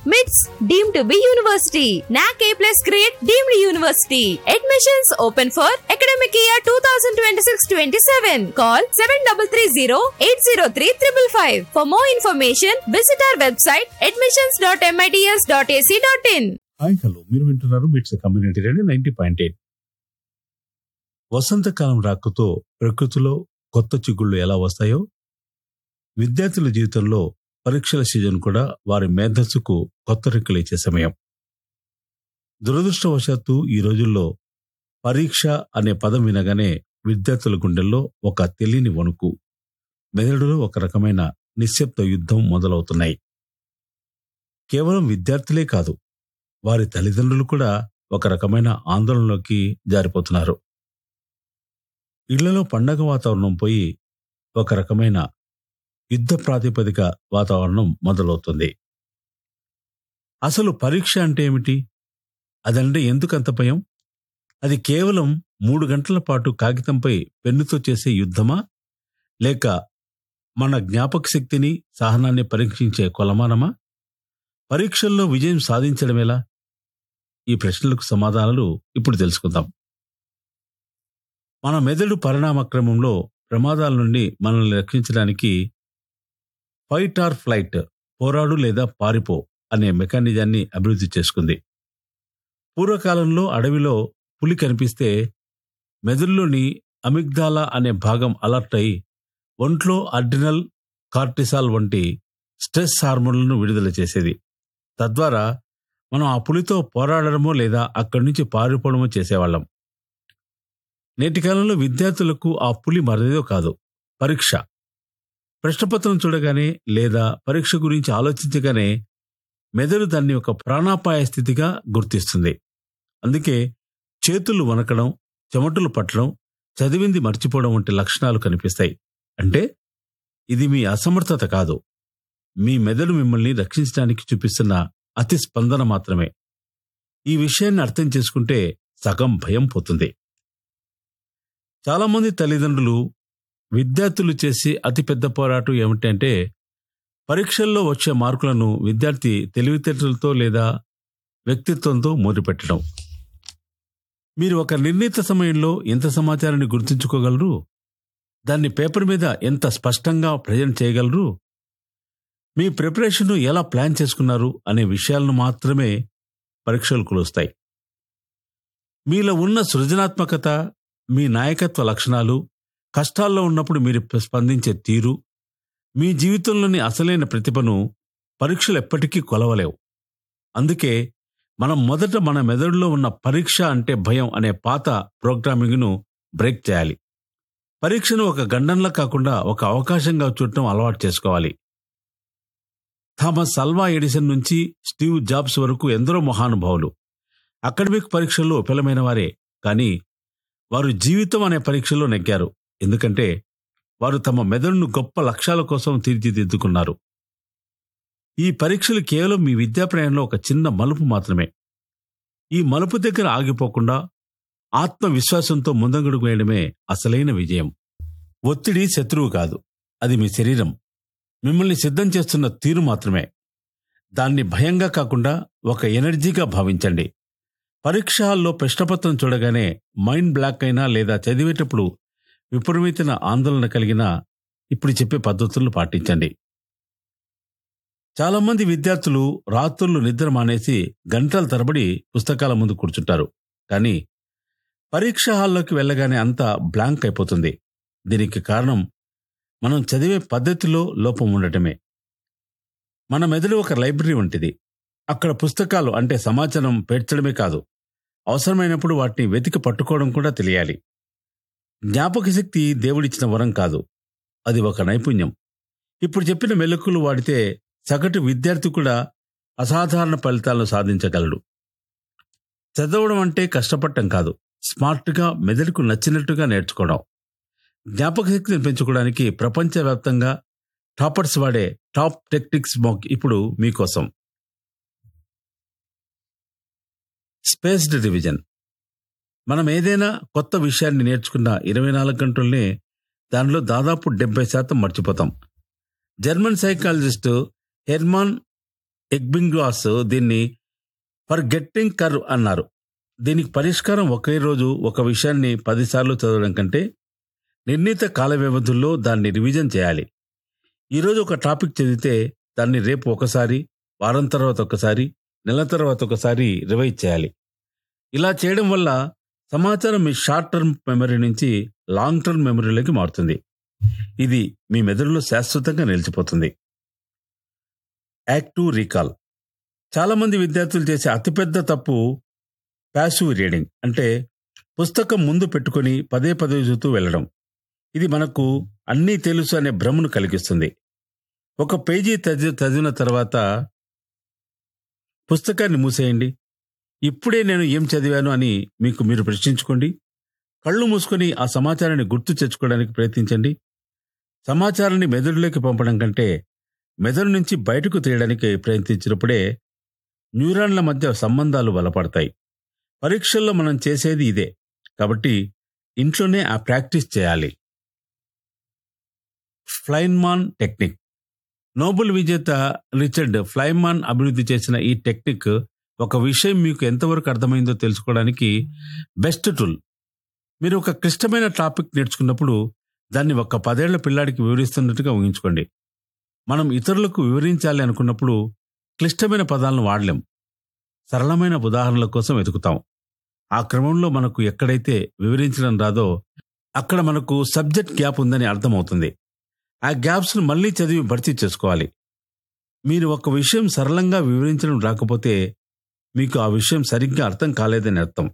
MITS deemed to be university. NAC A+ grade deemed university. Admissions open for academic year 2026-27. Call 7330-803-555. For more information, visit our website admissions.mits.ac.in. Hi hello, మీరు వింటున్నారు మిట్స్ community radio 90.8. వసంతకాలం రాకతో ప్రకృతిలో కొత్త చిగుళ్ళు ఎలా వస్తాయో, విద్యార్థుల జీవితంలో పరీక్షల సీజన్ కూడా వారి మేధస్సుకు కొత్త రెక్కలు ఇచ్చే సమయం. దురదృష్టవశాత్తు ఈ రోజుల్లో పరీక్ష అనే పదం వినగానే విద్యార్థుల గుండెల్లో ఒక తెలియని వణుకు, మెదడులో ఒక రకమైన నిశ్శబ్ద యుద్ధం మొదలవుతున్నాయి. కేవలం విద్యార్థులే కాదు, వారి తల్లిదండ్రులు కూడా ఒక రకమైన ఆందోళనలోకి జారిపోతున్నారు. ఇళ్లలో పండగ వాతావరణం పోయి ఒక రకమైన యుద్ధ ప్రాతిపదిక వాతావరణం మొదలవుతుంది. అసలు పరీక్ష అంటే ఏమిటి? అదంటే ఎందుకంత భయం? అది కేవలం 3 గంటల పాటు కాగితంపై పెన్నుతో చేసే యుద్ధమా, లేక మన జ్ఞాపక శక్తిని, సహనాన్ని పరీక్షించే కొలమానమా? పరీక్షల్లో విజయం సాధించడమేలా? ఈ ప్రశ్నలకు సమాధానాలు ఇప్పుడు తెలుసుకుందాం. మన మెదడు పరిణామ క్రమంలో ప్రమాదాల నుండి మనల్ని రక్షించడానికి ఫైట్ ఆర్ ఫ్లైట్, పోరాడు లేదా పారిపో అనే మెకానిజాన్ని అభివృద్ధి చేసుకుంది. పూర్వకాలంలో అడవిలో పులి కనిపిస్తే మెదడులోని అమిగ్దాలా అనే భాగం అలర్ట్ అయి ఒంట్లో అడ్రినల్, కార్టిసాల్ వంటి స్ట్రెస్ హార్మోన్లను విడుదల చేసేది. తద్వారా మనం ఆ పులితో పోరాడడమో లేదా అక్కడి నుంచి పారిపోవడమో చేసేవాళ్ళం. నేటి కాలంలో విద్యార్థులకు ఆ పులి మరేదో కాదు, పరీక్ష. ప్రశ్నపత్రం చూడగానే లేదా పరీక్ష గురించి ఆలోచించగానే మెదడు దాన్ని ఒక ప్రాణాపాయ స్థితిగా గుర్తిస్తుంది. అందుకే చేతులు వణకడం, చెమటలు పట్టడం, చదివింది మర్చిపోవడం వంటి లక్షణాలు కనిపిస్తాయి. అంటే ఇది మీ అసమర్థత కాదు, మీ మెదడు మిమ్మల్ని రక్షించడానికి చూపిస్తున్న అతి స్పందన మాత్రమే. ఈ విషయాన్ని అర్థం చేసుకుంటే సగం భయం పోతుంది. చాలామంది తల్లిదండ్రులు విద్యార్థులు చేసి అతిపెద్ద పోరాటం ఏమిటంటే పరీక్షల్లో వచ్చే మార్కులను విద్యార్థి తెలివితేటలతో లేదా వ్యక్తిత్వంతో మోదిపెట్టడం. మీరు ఒక నిర్ణీత సమయంలో ఎంత సమాచారాన్ని గుర్తుంచుకోగలరు, దాన్ని పేపర్ మీద ఎంత స్పష్టంగా ప్రజెంట్ చేయగలరు, మీ ప్రిపరేషన్ను ఎలా ప్లాన్ చేసుకున్నారు అనే విషయాలను మాత్రమే పరీక్షలు కొలుస్తాయి. మీలో ఉన్న సృజనాత్మకత, మీ నాయకత్వ లక్షణాలు, కష్టాల్లో ఉన్నప్పుడు మీరు స్పందించే తీరు, మీ జీవితంలోని అసలైన ప్రతిభను పరీక్షలు ఎప్పటికీ కొలవలేవు. అందుకే మనం మొదట మన మెదడులో ఉన్న పరీక్ష అంటే భయం అనే పాత ప్రోగ్రామింగ్ను బ్రేక్ చేయాలి. పరీక్షను ఒక గండంలా కాకుండా ఒక అవకాశంగా చూడటం అలవాటు చేసుకోవాలి. థామస్ అల్వా ఎడిసన్ నుంచి స్టీవ్ జాబ్స్ వరకు ఎందరో మహానుభావులు అకాడమిక్ పరీక్షల్లో విఫలమైన వారే, కానీ వారు జీవితం అనే పరీక్షలో నెగ్గారు. ఎందుకంటే వారు తమ మెదడును గొప్ప లక్ష్యాల కోసం తీర్చిదిద్దుకున్నారు. ఈ పరీక్షలు కేవలం మీ విద్యా ప్రయాణంలో ఒక చిన్న మలుపు మాత్రమే. ఈ మలుపు దగ్గర ఆగిపోకుండా ఆత్మవిశ్వాసంతో ముందడుగు వేయడమే అసలైన విజయం. ఒత్తిడి శత్రువు కాదు, అది మీ శరీరం మిమ్మల్ని సిద్ధం చేస్తున్న తీరు మాత్రమే. దాన్ని భయంగా కాకుండా ఒక ఎనర్జీగా భావించండి. పరీక్ష హాల్లో ప్రశ్నపత్రం చూడగానే మైండ్ బ్లాక్ అయినా లేదా చదివేటప్పుడు విపరీతమైన ఆందోళన కలిగినా ఇప్పుడు చెప్పే పద్ధతులను పాటించండి. చాలామంది విద్యార్థులు రాత్రులు నిద్ర మానేసి గంటల తరబడి పుస్తకాల ముందు కూర్చుంటారు. కానీ పరీక్ష హాల్లోకి వెళ్ళగానే అంతా బ్లాంక్ అయిపోతుంది. దీనికి కారణం మనం చదివే పద్ధతిలో లోపం ఉండటమే. మన మెదడు ఒక లైబ్రరీ వంటిది. అక్కడ పుస్తకాలు అంటే సమాచారం పేర్చడమే కాదు, అవసరమైనప్పుడు వాటిని వెతికి పట్టుకోవడం కూడా తెలియాలి. జ్ఞాపక శక్తి దేవుడిచ్చిన వరం కాదు, అది ఒక నైపుణ్యం. ఇప్పుడు చెప్పిన మెలకువలు వాడితే సగటు విద్యార్థి కూడా అసాధారణ ఫలితాలను సాధించగలడు. చదవడం అంటే కష్టపడటం కాదు, స్మార్ట్గా మెదడుకు నచ్చినట్టుగా నేర్చుకోవడం. జ్ఞాపక శక్తిని పెంచుకోవడానికి ప్రపంచవ్యాప్తంగా టాపర్స్ వాడే టాప్ టెక్నిక్స్ ఇప్పుడు మీకోసం. Spaced revision. మనం ఏదైనా కొత్త విషయాన్ని నేర్చుకున్న 24 గంటలనే దానిలో దాదాపు 70% మర్చిపోతాం. జర్మన్ సైకాలజిస్టు హెర్మాన్ ఎగ్బింగ్వాస్ దీన్ని ఫర్ గెట్టింగ్ కర్వ్ అన్నారు. దీనికి పరిష్కారం ఒకే రోజు ఒక విషయాన్ని 10 సార్లు చదవడం కంటే నిర్ణీత కాల వ్యవధుల్లో దాన్ని రివిజన్ చేయాలి. ఈరోజు ఒక టాపిక్ చదివితే దాన్ని రేపు ఒకసారి, వారం తర్వాత ఒకసారి, నెల తర్వాత ఒకసారి రివైజ్ చేయాలి. ఇలా చేయడం వల్ల సమాచారం మీ షార్ట్ టర్మ్ మెమరీ నుంచి లాంగ్ టర్మ్ మెమరీలోకి మారుతుంది. ఇది మీ మెదడులో శాశ్వతంగా నిలిచిపోతుంది. Active recall. చాలామంది విద్యార్థులు చేసే అతిపెద్ద తప్పు ప్యాసివ్ రీడింగ్, అంటే పుస్తకం ముందు పెట్టుకొని పదే పదే చూస్తూ వెళ్ళడం. ఇది మనకు అన్నీ తెలుసు అనే భ్రమను కలిగిస్తుంది. ఒక పేజీ చదివిన తర్వాత పుస్తకాన్ని మూసేయండి. ఇప్పుడే నేను ఏం చదివాను అని మీకు మీరు ప్రశ్నించుకోండి. కళ్ళు మూసుకొని ఆ సమాచారాన్ని గుర్తు తెచ్చుకోవడానికి ప్రయత్నించండి. సమాచారాన్ని మెదడులోకి పంపడం కంటే మెదడు నుంచి బయటకు తీయడానికి ప్రయత్నించినప్పుడే న్యూరాన్ల మధ్య సంబంధాలు బలపడతాయి. పరీక్షల్లో మనం చేసేది ఇదే, కాబట్టి ఇంట్లోనే ఆ ప్రాక్టీస్ చేయాలి. ఫ్లైన్మాన్ టెక్నిక్. నోబెల్ విజేత రిచర్డ్ ఫ్లైన్మాన్ అభివృద్ధి చేసిన ఈ టెక్నిక్ ఒక విషయం మీకు ఎంతవరకు అర్థమైందో తెలుసుకోవడానికి బెస్ట్ టూల్. మీరు ఒక క్లిష్టమైన టాపిక్ నేర్చుకున్నప్పుడు దాన్ని ఒక 10 ఏళ్ల పిల్లాడికి వివరిస్తున్నట్టుగా ఊహించుకోండి. మనం ఇతరులకు వివరించాలి అనుకున్నప్పుడు క్లిష్టమైన పదాలను వాడలేం. సరళమైన ఉదాహరణల కోసం వెతుకుతాం. ఆ క్రమంలో మనకు ఎక్కడైతే వివరించడం రాదో అక్కడ మనకు సబ్జెక్ట్ గ్యాప్ ఉందని అర్థమవుతుంది. ఆ గ్యాప్స్ను మళ్లీ చదివి భర్తీ చేసుకోవాలి. మీరు ఒక విషయం సరళంగా వివరించడం రాకపోతే మీకు ఆ విషయం సరిగ్గా అర్థం కాలేదని అర్థం.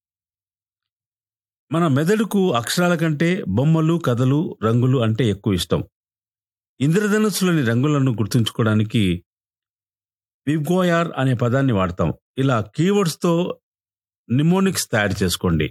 మన మెదడుకు అక్షరాల కంటే బొమ్మలు, కథలు, రంగులు అంటే ఎక్కువ ఇష్టం. ఇంద్రధనుస్సులోని రంగులను గుర్తుంచుకోవడానికి విబ్గోయార్ అనే పదాన్ని వాడతాం. ఇలా కీవర్డ్స్తో నిమోనిక్స్ తయారు చేసుకోండి.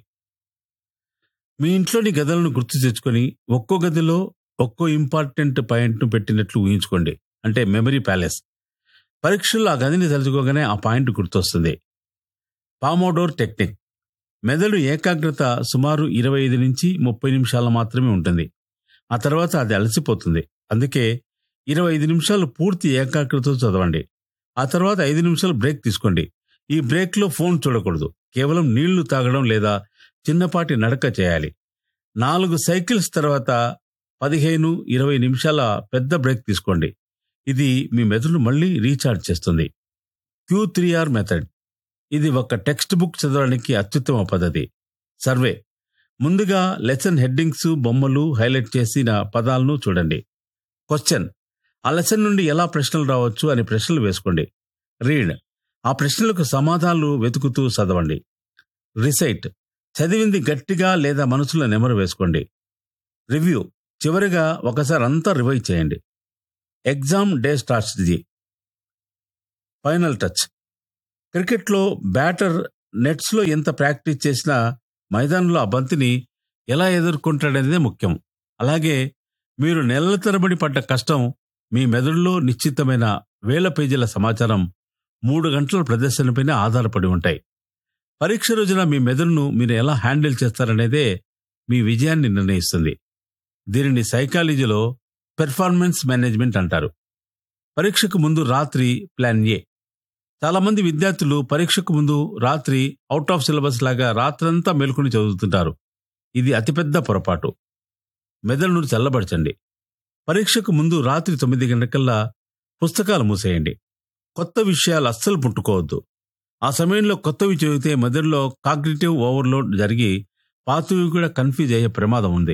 మీ ఇంట్లోని గదులను గుర్తు తెచ్చుకొని ఒక్కో గదిలో ఒక్కో ఇంపార్టెంట్ పాయింట్ను పెట్టినట్లు ఊహించుకోండి, అంటే మెమరీ ప్యాలెస్. పరీక్షల్లో ఆ గదిని తలుచుకోగానే ఆ పాయింట్ గుర్తొస్తుంది. పామోడోర్ టెక్నిక్. మెదడు ఏకాగ్రత సుమారు 25 నుంచి 30 నిమిషాలు మాత్రమే ఉంటుంది. ఆ తర్వాత అది అలసిపోతుంది. అందుకే 25 నిమిషాలు పూర్తి ఏకాగ్రతతో చదవండి. ఆ తర్వాత 5 నిమిషాలు బ్రేక్ తీసుకోండి. ఈ బ్రేక్లో ఫోన్ చూడకూడదు. కేవలం నీళ్లు తాగడం లేదా చిన్నపాటి నడక చేయాలి. 4 సైకిల్స్ తర్వాత 15-20 నిమిషాల పెద్ద బ్రేక్ తీసుకోండి. ఇది మీ మెదడును మళ్ళీ రీఛార్జ్ చేస్తుంది. Q3R method. ఇది ఒక టెక్స్ట్ బుక్ చదవడానికి అత్యుత్తమ పద్ధతి. సర్వే. ముందుగా లెసన్ హెడ్డింగ్స్, బొమ్మలు, హైలైట్ చేసిన పదాలను చూడండి. క్వశ్చన్. ఆ లెసన్ నుండి ఎలా ప్రశ్నలు రావచ్చు అని ప్రశ్నలు వేసుకోండి. రీడ్. ఆ ప్రశ్నలకు సమాధానాలు వెతుకుతూ చదవండి. రిసైట్. చదివింది గట్టిగా లేదా మనసులో నెమరు వేసుకోండి. రివ్యూ. చివరిగా ఒకసారి అంతా రివైజ్ చేయండి. Exam day strategy. Final touch. క్రికెట్లో బ్యాటర్ నెట్స్లో ఎంత ప్రాక్టీస్ చేసినా మైదానంలో ఆ బంతిని ఎలా ఎదుర్కొంటాడనేదే ముఖ్యం. అలాగే మీరు నెలల తరబడి పడ్డ కష్టం మీ మెదడులో నిశ్చితమైన వేల పేజీల సమాచారం 3 గంటల ప్రదర్శనపైన ఆధారపడి ఉంటాయి. పరీక్ష రోజున మీ మెదడును మీరు ఎలా హ్యాండిల్ చేస్తారనేదే మీ విజయాన్ని నిర్ణయిస్తుంది. దీనిని సైకాలజీలో పెర్ఫార్మెన్స్ మేనేజ్మెంట్ అంటారు. పరీక్షకు ముందు రాత్రి ప్లాన్ ఏ. చాలామంది విద్యార్థులు పరీక్షకు ముందు రాత్రి అవుట్ ఆఫ్ సిలబస్ లాగా రాత్రంతా మేల్కొని చదువుతుంటారు. ఇది అతిపెద్ద పొరపాటు. మెదడును చల్లబరచండి. పరీక్షకు ముందు రాత్రి 9 గంటలకల్లా పుస్తకాలు మూసేయండి. కొత్త విషయాలు అస్సలు పుట్టుకోవద్దు. ఆ సమయంలో కొత్తవి చదివితే మెదడులో కాగ్నిటివ్ ఓవర్లోడ్ జరిగి పాతవి కూడా కన్ఫ్యూజ్ అయ్యే ప్రమాదం ఉంది.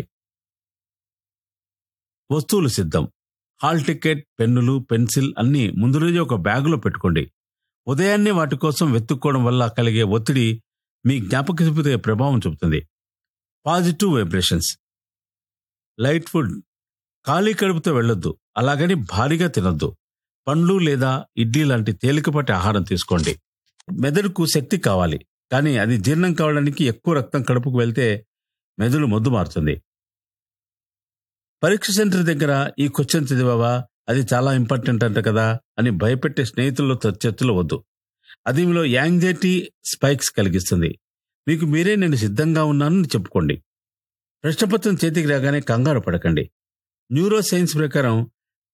వస్తువులు సిద్ధం. హాల్ టికెట్, పెన్నులు, పెన్సిల్ అన్నీ ముందు రోజే ఒక బ్యాగులో పెట్టుకోండి. ఉదయాన్నే వాటి కోసం వెతుక్కోవడం వల్ల కలిగే ఒత్తిడి మీ జ్ఞాపకశక్తిపై ప్రభావం చూపుతుంది. Positive vibrations. Light food. ఖాళీ కడుపుతో వెళ్ళొద్దు, అలాగని భారీగా తినొద్దు. పండ్లు లేదా ఇడ్లీ లాంటి తేలికపాటి ఆహారం తీసుకోండి. మెదడుకు శక్తి కావాలి, కానీ అది జీర్ణం కావడానికి ఎక్కువ రక్తం కడుపుకు వెళ్తే మెదడు మొద్దు మారుతుంది. పరీక్ష సెంటర్ దగ్గర ఈ క్వశ్చన్ చదివావా, అది చాలా ఇంపార్టెంట్ అంట కదా అని భయపెట్టే స్నేహితులతో చర్చలు వద్దు. అది మీలో యాంగ్జైటీ స్పైక్స్ కలిగిస్తుంది. మీకు మీరే నేను సిద్ధంగా ఉన్నానని చెప్పుకోండి. ప్రశ్నపత్రం చేతికి రాగానే కంగారు పడకండి. న్యూరో సైన్స్ ప్రకారం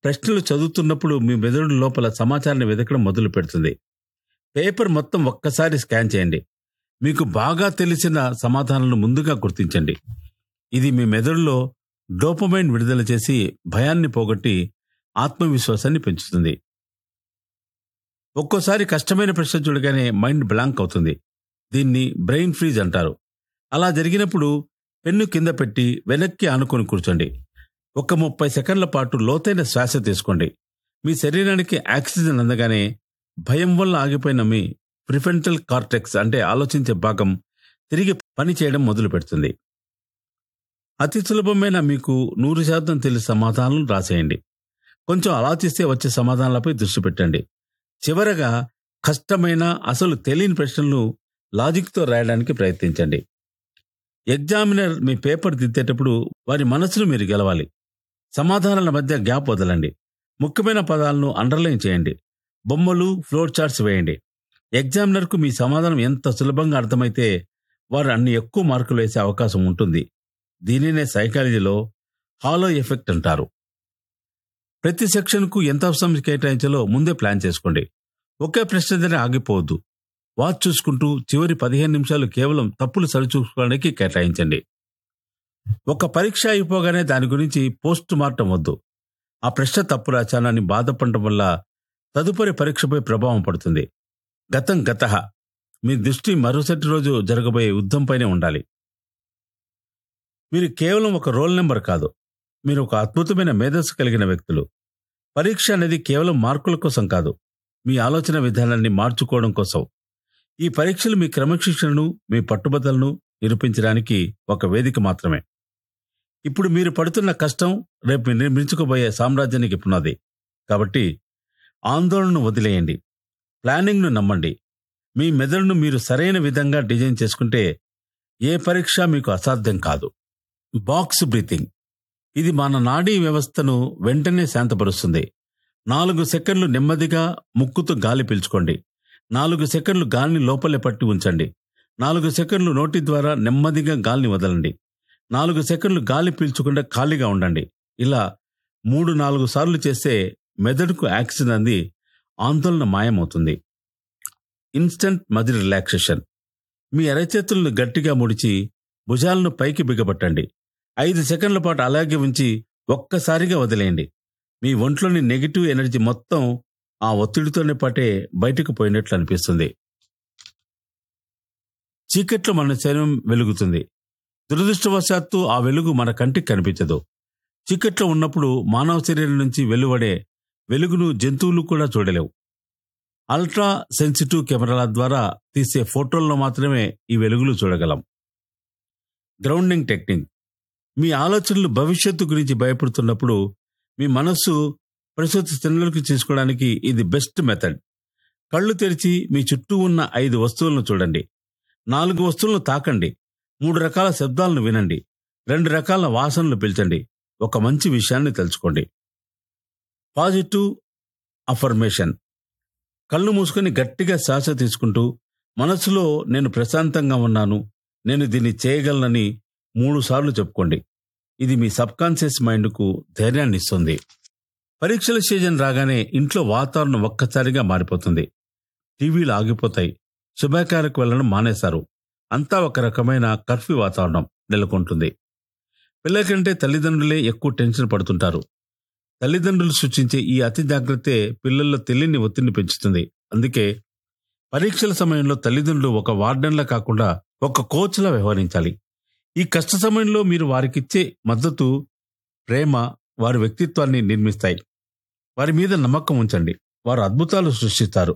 ప్రశ్నలు చదువుతున్నప్పుడు మీ మెదడు లోపల సమాచారాన్ని వెతకడం మొదలు పెడుతుంది. పేపర్ మొత్తం ఒక్కసారి స్కాన్ చేయండి. మీకు బాగా తెలిసిన సమాధానాలను ముందుగా గుర్తించండి. ఇది మీ మెదడులో డోపమైన్ విడుదల చేసి భయాన్ని పోగొట్టి ఆత్మవిశ్వాసాన్ని పెంచుతుంది. ఒక్కోసారి కష్టమైన ప్రశ్న చూడగానే మైండ్ బ్లాంక్ అవుతుంది. దీన్ని బ్రెయిన్ ఫ్రీజ్ అంటారు. అలా జరిగినప్పుడు పెన్ను కింద పెట్టి వెనక్కి ఆనుకొని కూర్చోండి. ఒక 30 సెకండ్ల పాటు లోతైన శ్వాస తీసుకోండి. మీ శరీరానికి ఆక్సిజన్ అందగానే భయం వల్ల ఆగిపోయిన మీ ప్రిఫ్రంటల్ కార్టెక్స్ అంటే ఆలోచించే భాగం తిరిగి పనిచేయడం మొదలు పెడుతుంది. అతి సులభమైన మీకు 100% తెలిసిన సమాధానాలను రాసేయండి. కొంచెం ఆలోచిస్తే వచ్చే సమాధానాలపై దృష్టి పెట్టండి. చివరగా కష్టమైన అసలు తెలియని ప్రశ్నలను లాజిక్తో రాయడానికి ప్రయత్నించండి. ఎగ్జామినర్ మీ పేపర్ దిద్దేటప్పుడు వారి మనసును మీరు గెలవాలి. సమాధానాల మధ్య గ్యాప్ వదలండి. ముఖ్యమైన పదాలను అండర్లైన్ చేయండి. బొమ్మలు, ఫ్లోర్ చార్ట్స్ వేయండి. ఎగ్జామినర్కు మీ సమాధానం ఎంత సులభంగా అర్థమైతే వారు అన్ని ఎక్కువ మార్కులు వేసే అవకాశం ఉంటుంది. దీనినే సైకాలజీలో హాలో ఎఫెక్ట్ అంటారు. ప్రతి సెక్షన్కు ఎంత సమయం కేటాయించాలో ముందే ప్లాన్ చేసుకోండి. ఒకే ప్రశ్న దగ్గర ఆగిపోవద్దు. వాచ్ చూసుకుంటూ చివరి 15 నిమిషాలు కేవలం తప్పులు సరిచూసుకోవడానికి కేటాయించండి. ఒక పరీక్ష అయిపోగానే దాని గురించి పోస్ట్ మార్టం వద్దు. ఆ ప్రశ్న తప్పు రాచానని బాధపడటం వల్ల తదుపరి పరీక్షపై ప్రభావం పడుతుంది. గతం గతః. మీ దృష్టి మరుసటి రోజు జరగబోయే యుద్ధంపైనే ఉండాలి. మీరు కేవలం ఒక రోల్ నెంబర్ కాదు, మీరు ఒక అద్భుతమైన మేధస్సు కలిగిన వ్యక్తులు. పరీక్ష అనేది కేవలం మార్కుల కోసం కాదు, మీ ఆలోచన విధానాన్ని మార్చుకోవడం కోసం. ఈ పరీక్షలు మీ క్రమశిక్షణను, మీ పట్టుబద్దలను నిరూపించడానికి ఒక వేదిక మాత్రమే. ఇప్పుడు మీరు పడుతున్న కష్టం రేపు మీరు నిర్మించుకోబోయే సామ్రాజ్యానికి పునాది. కాబట్టి ఆందోళనను వదిలేయండి. ప్లానింగ్ను నమ్మండి. మీ మెదడును మీరు సరైన విధంగా డిజైన్ చేసుకుంటే ఏ పరీక్ష మీకు అసాధ్యం కాదు. Box breathing. ఇది మన నాడీ వ్యవస్థను వెంటనే శాంతపరుస్తుంది. 4 సెకండ్లు నెమ్మదిగా ముక్కుతో గాలి పీల్చుకోండి. 4 సెకండ్లు గాలిని లోపలే పట్టి ఉంచండి. 4 సెకండ్లు నోటి ద్వారా నెమ్మదిగా గాలిని వదలండి. 4 సెకండ్లు గాలి పీల్చకుండా ఖాళీగా ఉండండి. ఇలా 3-4 సార్లు చేస్తే మెదడుకు ఆక్సిజన్ అంది ఆందోళన మాయమవుతుంది. Instant muscle relaxation. మీ అరచేతులను గట్టిగా ముడిచి భుజాలను పైకి బిగబట్టండి. 5 సెకండ్ల పాటు అలాగే ఉంచి ఒక్కసారిగా వదిలేయండి. మీ ఒంట్లోని నెగిటివ్ ఎనర్జీ మొత్తం ఆ ఒత్తిడితోనే పాటే బయటకు పోయినట్లు అనిపిస్తుంది. చీకట్లో మన శరీరం వెలుగుతుంది. దురదృష్టవశాత్తు ఆ వెలుగు మన కంటికి కనిపించదు. చీకట్లో ఉన్నప్పుడు మానవ శరీరం నుంచి వెలువడే వెలుగును జంతువులు కూడా చూడలేవు. అల్ట్రా సెన్సిటివ్ కెమెరాల ద్వారా తీసే ఫోటోల్లో మాత్రమే ఈ వెలుగులు చూడగలం. Grounding technique. మీ ఆలోచనలు భవిష్యత్తు గురించి భయపడుతున్నప్పుడు మీ మనస్సు ప్రస్తుత స్థితిలోకి చేసుకోవడానికి ఇది బెస్ట్ మెథడ్. కళ్ళు తెరిచి మీ చుట్టూ ఉన్న 5 వస్తువులను చూడండి. 4 వస్తువులను తాకండి. 3 రకాల శబ్దాలను వినండి. 2 రకాల వాసనలు పీల్చండి. ఒక మంచి విషయాన్ని తెలుసుకోండి. Positive affirmation. కళ్ళు మూసుకొని గట్టిగా శ్వాస తీసుకుంటూ మనసులో నేను ప్రశాంతంగా ఉన్నాను, నేను దీన్ని చేయగలనని 3 సార్లు చెప్పుకోండి. ఇది మీ సబ్కాన్షియస్ మైండ్కు ధైర్యాన్ని ఇస్తుంది. పరీక్షల సీజన్ రాగానే ఇంట్లో వాతావరణం ఒక్కసారిగా మారిపోతుంది. టీవీలు ఆగిపోతాయి. శుభకార్యకు వెళ్లడం మానేశారు. అంతా ఒక రకమైన కర్ఫ్యూ వాతావరణం నెలకొంటుంది. పిల్లల కంటే తల్లిదండ్రులే ఎక్కువ టెన్షన్ పడుతుంటారు. తల్లిదండ్రులు సూచించే ఈ అతి జాగ్రత్తే పిల్లల్లో తెలియని ఒత్తిడిని పెంచుతుంది. అందుకే పరీక్షల సమయంలో తల్లిదండ్రులు ఒక వార్డెన్లా కాకుండా ఒక కోచ్లా వ్యవహరించాలి. ఈ కష్ట సమయంలో మీరు వారికిచ్చే మద్దతు, ప్రేమ వారి వ్యక్తిత్వాన్ని నిర్మిస్తాయి. వారి మీద నమ్మకం ఉంచండి. వారు అద్భుతాలు సృష్టిస్తారు.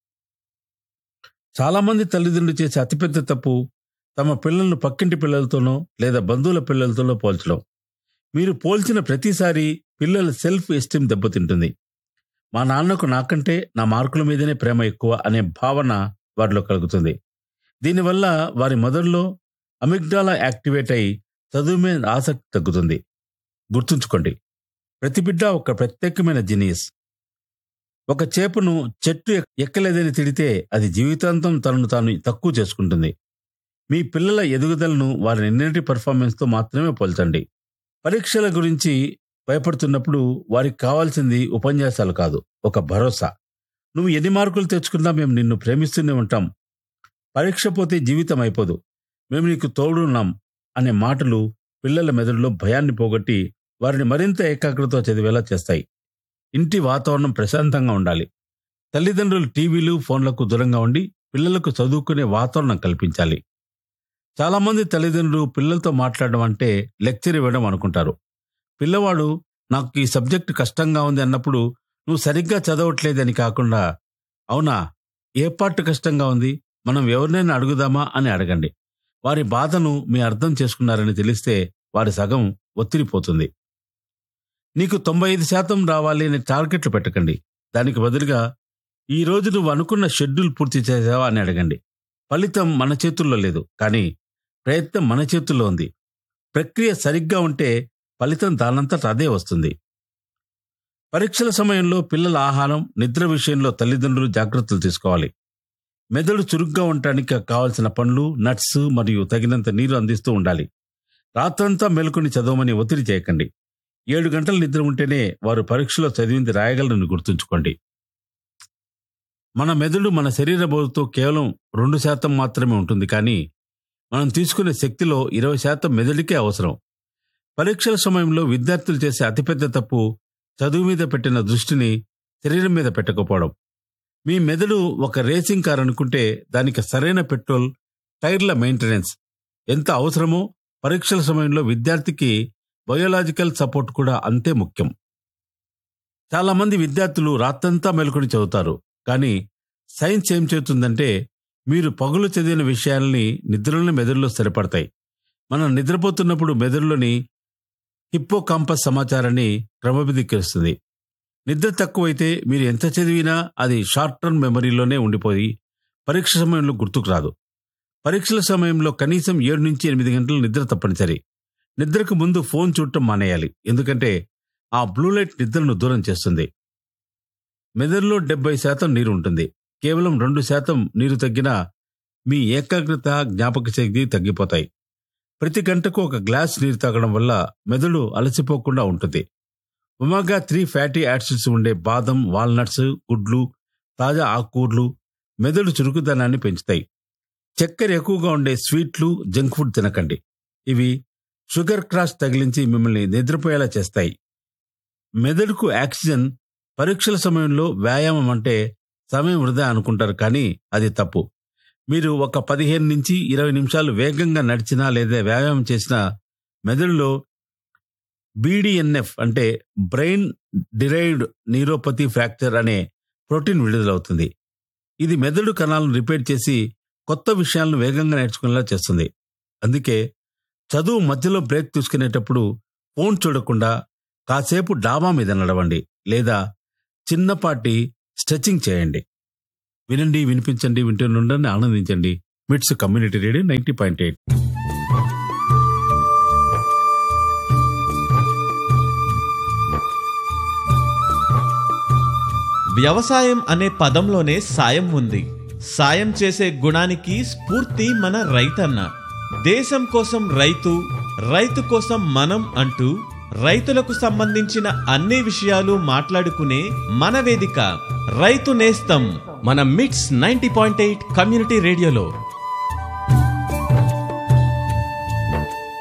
చాలామంది తల్లిదండ్రులు చేసే అతిపెద్ద తప్పు తమ పిల్లలను పక్కింటి పిల్లలతోనో లేదా బంధువుల పిల్లలతోనో పోల్చడం. మీరు పోల్చిన ప్రతిసారి పిల్లల సెల్ఫ్ ఎస్టీమ్ దెబ్బతింటుంది. మా నాన్నకు నాకంటే నా మార్కుల మీదనే ప్రేమ ఎక్కువ అనే భావన వారిలో కలుగుతుంది. దీనివల్ల వారి మెదడులో అమిగ్డాలా యాక్టివేట్ అయి చదువు మీద ఆసక్తి తగ్గుతుంది. గుర్తుంచుకోండి, ప్రతి బిడ్డ ఒక ప్రత్యేకమైన జీనియస్. ఒక చేపను చెట్టు ఎక్కలేదని తిడితే అది జీవితాంతం తనను తాను తక్కువ చేసుకుంటుంది. మీ పిల్లల ఎదుగుదలను వారి నిన్నటి పర్ఫార్మెన్స్తో మాత్రమే పోల్చండి. పరీక్షల గురించి భయపడుతున్నప్పుడు వారికి కావాల్సింది ఉపన్యాసాలు కాదు, ఒక భరోసా. నువ్వు ఎన్ని మార్కులు తెచ్చుకున్నా మేము నిన్ను ప్రేమిస్తూనే ఉంటాం, పరీక్ష పోతే జీవితం అయిపోదు, మేము నీకు తోడున్నాం అనే మాటలు పిల్లల మెదడులో భయాన్ని పోగొట్టి వారిని మరింత ఏకాగ్రతతో చదివేలా చేస్తాయి. ఇంటి వాతావరణం ప్రశాంతంగా ఉండాలి. తల్లిదండ్రులు టీవీలు, ఫోన్లకు దూరంగా ఉండి పిల్లలకు చదువుకునే వాతావరణం కల్పించాలి. చాలామంది తల్లిదండ్రులు పిల్లలతో మాట్లాడడం అంటే లెక్చర్ ఇవ్వడం అనుకుంటారు. పిల్లవాడు నాకు ఈ సబ్జెక్టు కష్టంగా ఉంది అన్నప్పుడు నువ్వు సరిగ్గా చదవట్లేదని కాకుండా, అవునా, ఏ పార్ట్ కష్టంగా ఉంది, మనం ఎవరినైనా అడుగుదామా అని అడగండి. వారి బాధను మీ అర్థం చేసుకున్నారని తెలిస్తే వారి సగం ఒత్తిడిపోతుంది. నీకు 95% రావాలి అనే టార్గెట్లు పెట్టకండి. దానికి బదులుగా ఈ రోజు నువ్వు అనుకున్న షెడ్యూల్ పూర్తి చేసావా అని అడగండి. ఫలితం మన చేతుల్లో లేదు, కానీ ప్రయత్నం మన చేతుల్లో ఉంది. ప్రక్రియ సరిగ్గా ఉంటే ఫలితం దానంతట అదే వస్తుంది. పరీక్షల సమయంలో పిల్లల ఆహారం, నిద్ర విషయంలో తల్లిదండ్రులు జాగ్రత్తలు తీసుకోవాలి. మెదడు చురుగ్గా ఉండటానికి కావలసిన పండ్లు, నట్స్ మరియు తగినంత నీరు అందిస్తూ ఉండాలి. రాత్రంతా మేలుకొని చదవమని ఒత్తిడి చేయకండి. 7 గంటల నిద్ర ఉంటేనే వారు పరీక్షలో చదివింది రాయగలరని గుర్తుంచుకోండి. మన మెదడు మన శరీర బరువుతో కేవలం 2% మాత్రమే ఉంటుంది, కానీ మనం తీసుకునే శక్తిలో 20% మెదడుకే అవసరం. పరీక్షల సమయంలో విద్యార్థులు చేసే అతిపెద్ద తప్పు చదువు మీద పెట్టిన దృష్టిని శరీరం మీద పెట్టకపోవడం. మీ మెదడు ఒక రేసింగ్ కార్ అనుకుంటే దానికి సరైన పెట్రోల్, టైర్ల మెయింటెనెన్స్ ఎంత అవసరమో పరీక్షల సమయంలో విద్యార్థికి బయోలాజికల్ సపోర్ట్ కూడా అంతే ముఖ్యం. చాలామంది విద్యార్థులు రాత్రంతా మేలుకొని చదువుతారు, కానీ సైన్స్ ఏం చెబుతుందంటే మీరు పగులు చదివిన విషయాల్ని నిద్రలోని మెదడులో స్థిరపడతాయి. మనం నిద్రపోతున్నప్పుడు మెదడులోని హిప్పోకాంపస్ సమాచారాన్ని క్రమబద్ధీకరిస్తుంది. నిద్ర తక్కువైతే మీరు ఎంత చదివినా అది షార్ట్ టర్మ్ మెమరీలోనే ఉండిపోయి పరీక్ష సమయంలో గుర్తుకు రాదు. పరీక్షల సమయంలో కనీసం 7 నుంచి 8 గంటలు నిద్ర తప్పనిసరి. నిద్రకు ముందు ఫోన్ చూడటం మానేయాలి, ఎందుకంటే ఆ బ్లూలైట్ నిద్రను దూరం చేస్తుంది. మెదడులో 70% నీరు ఉంటుంది. కేవలం 2% నీరు తగ్గినా మీ ఏకాగ్రత, జ్ఞాపక శక్తి తగ్గిపోతాయి. ప్రతి గంటకు 1 గ్లాస్ నీరు తాగడం వల్ల మెదడు అలసిపోకుండా ఉంటుంది. ఒమేగా 3 ఫ్యాటీ యాసిడ్స్ ఉండే బాదం, వాల్నట్స్, గుడ్లు, తాజా ఆకుకూరలు మెదడు చురుకుదనాన్ని పెంచుతాయి. చక్కెర ఎక్కువగా ఉండే స్వీట్లు, జంక్ ఫుడ్ తినకండి. ఇవి షుగర్ క్రాష్ తగిలించి మిమ్మల్ని నిద్రపోయేలా చేస్తాయి. మెదడుకు ఆక్సిజన్. పరీక్షల సమయంలో వ్యాయామం అంటే సమయం వృధా అనుకుంటారు, కానీ అది తప్పు. మీరు ఒక 15 నుంచి 20 నిమిషాలు వేగంగా నడిచినా లేదా వ్యాయామం చేసినా మెదడులో BDNF అంటే బ్రెయిన్ డిరైవ్డ్ న్యూరోపతి ఫ్రాక్చర్ అనే ప్రోటీన్ విడుదలవుతుంది. ఇది మెదడు కణాలను రిపేర్ చేసి కొత్త విషయాలను వేగంగా నేర్చుకునేలా చేస్తుంది. అందుకే చదువు మధ్యలో బ్రేక్ తీసుకునేటప్పుడు ఫోన్ చూడకుండా కాసేపు డాబా మీద నడవండి, లేదా చిన్నపాటి స్ట్రెచింగ్ చేయండి. వినండి, వినిపించండి, వింటూనుండండి, ఆనందించండి. మిట్స్ కమ్యూనిటీ రేడియో 90.8. వ్యవసాయం అనే పదంలోనే సాయం ఉంది. సాయం చేసే గుణానికి స్ఫూర్తి మన రైతన్న. దేశం కోసం రైతు, రైతు కోసం మనం అంటూ రైతులకు సంబంధించిన అన్ని విషయాలు మాట్లాడుకునే మన వేదిక రైతు నేస్తం, మన మిట్స్ 90.8 కమ్యూనిటీ రేడియోలో.